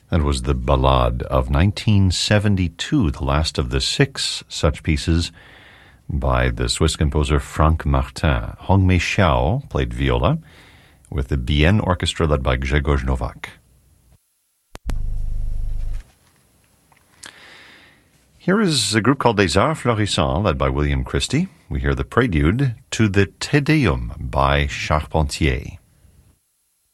That was the Ballade of 1972, the last of the 6 such pieces by the Swiss composer Franck Martin. Hongmei Xiao played viola with the Bienne Orchestra led by Grzegorz Nowak. Here is a group called Les Arts Florissants led by William Christie. We hear the prelude to the Te Deum by Charpentier.